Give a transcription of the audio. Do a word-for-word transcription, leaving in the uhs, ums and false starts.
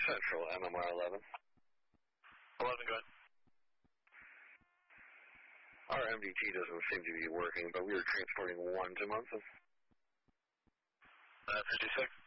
Central, M M R eleven. eleven, go ahead. Our M D T doesn't seem to be working, but we were transporting one to Munson. Uh, fifty-six.